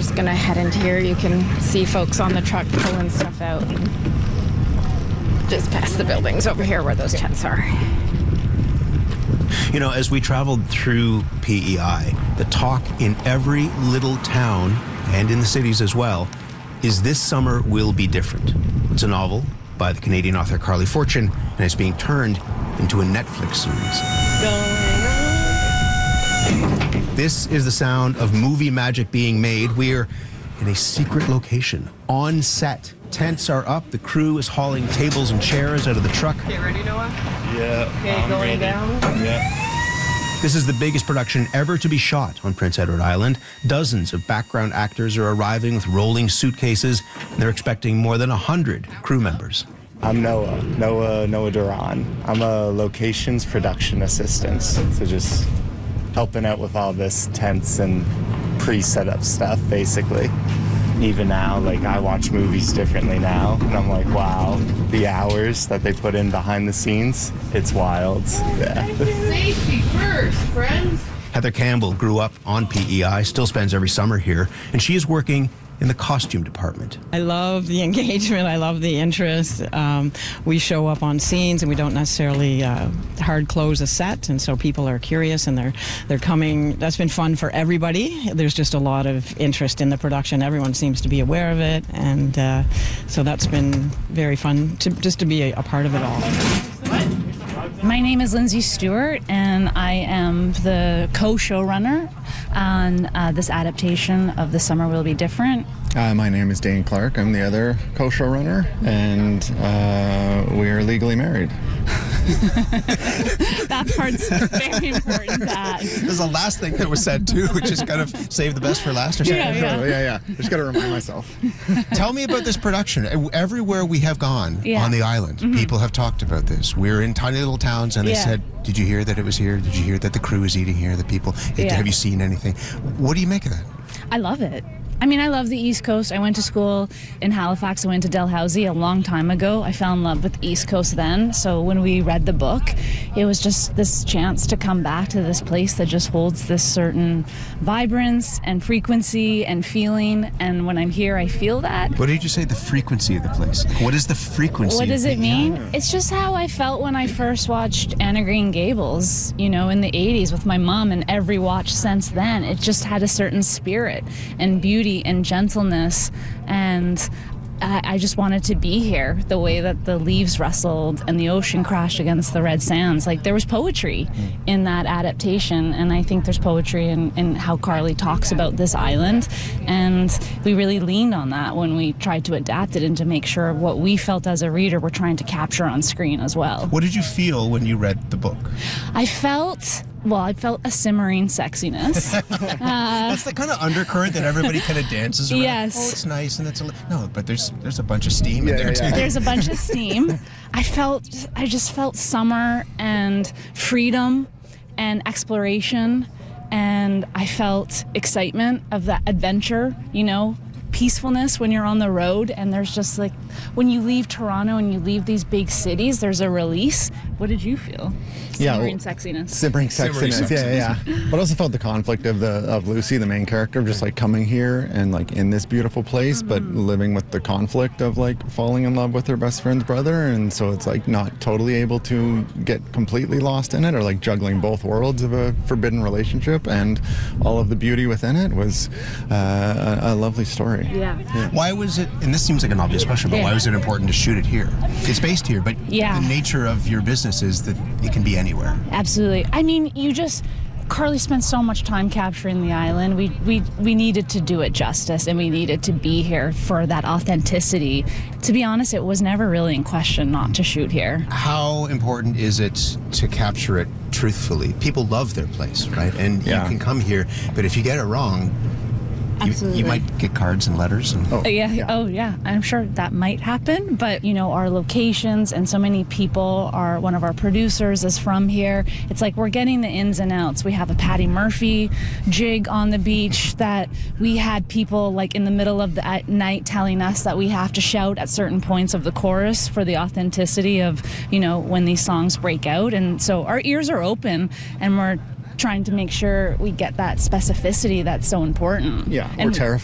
just going to head into here. You can see folks on the truck pulling stuff out. Just past the buildings over here where those tents are. You know, as we traveled through PEI, the talk in every little town and in the cities as well is this summer will be different. It's a novel by the Canadian author Carly Fortune, and it's being turned into a Netflix series. This is the sound of movie magic being made. We're in a secret location, on set. Tents are up, the crew is hauling tables and chairs out of the truck. Okay, ready, Noah? Yeah. Okay, going down? Yeah. This is the biggest production ever to be shot on Prince Edward Island. Dozens of background actors are arriving with rolling suitcases. They're expecting more than 100 crew members. I'm Noah Duran. I'm a locations production assistant, so just helping out with all this tents and pre-set up stuff, basically. Even now, like, I watch movies differently now, and I'm like, wow, the hours that they put in behind the scenes, it's wild. Yeah. Safety first, friends. Heather Campbell grew up on PEI, still spends every summer here, and she is working in the costume department. I love the engagement. I love the interest. We show up on scenes and we don't necessarily hard close a set, and so people are curious and they're coming. That's been fun for everybody. There's just a lot of interest in the production. Everyone seems to be aware of it, and so that's been very fun to be a part of it all. My name is Lindsay Stewart, and I am the co-showrunner on this adaptation of The Summer Will Be Different. My name is Dane Clark. I'm the other co-showrunner, and we are legally married. That part's very important. This is the last thing that was said, too, which is kind of save the best for last or something. Yeah. Just got to remind myself. Tell me about this production. Everywhere we have gone on the island, people have talked about this. We're in tiny little towns, and they said, did you hear that it was here? Did you hear that the crew is eating here? The people, have you seen anything? What do you make of that? I love it. I mean, I love the East Coast. I went to school in Halifax. I went to Dalhousie a long time ago. I fell in love with the East Coast then. So when we read the book, it was just this chance to come back to this place that just holds this certain vibrance and frequency and feeling. And when I'm here, I feel that. What did you say, the frequency of the place? What is the frequency? What does it mean? It's just how I felt when I first watched Anne of Green Gables, you know, in the 80s with my mom, and every watch since then. It just had a certain spirit and beauty and gentleness, and I just wanted to be here. The way that the leaves rustled and the ocean crashed against the red sands, like there was poetry in that adaptation, and I think there's poetry in how Carly talks about this island, and we really leaned on that when we tried to adapt it and to make sure what we felt as a reader we're trying to capture on screen as well. What did you feel when you read the book? I felt a simmering sexiness. That's the kind of undercurrent that everybody kind of dances around. Yes. Oh, it's nice, and no, but there's a bunch of steam in there too. There's a bunch of steam. I just felt summer and freedom and exploration, and I felt excitement of that adventure, you know, peacefulness when you're on the road, and there's just like when you leave Toronto and you leave these big cities, there's a release. What did you feel? Simmering sexiness. Simmering sexiness. Yeah. But I also felt the conflict of Lucy, the main character, just like coming here and like in this beautiful place, but living with the conflict of like falling in love with her best friend's brother, and so it's like not totally able to get completely lost in it, or like juggling both worlds of a forbidden relationship, and all of the beauty within it was a lovely story. Yeah. Why was it, and this seems like an obvious question, but why was it important to shoot it here? It's based here, but the nature of your business is that it can be anywhere. Absolutely. I mean, Carly spent so much time capturing the island. We needed to do it justice, and we needed to be here for that authenticity. To be honest, it was never really in question not to shoot here. How important is it to capture it truthfully? People love their place, right? And you can come here, but if you get it wrong, you might get cards and letters. And Oh yeah, I'm sure that might happen, but you know, our locations and so many people one of our producers is from here. It's like we're getting the ins and outs. We have a Patty Murphy jig on the beach that we had people like in the middle of the night telling us that we have to shout at certain points of the chorus for the authenticity of, you know, when these songs break out. And so our ears are open, and we're trying to make sure we get that specificity that's so important. Yeah, we're terrified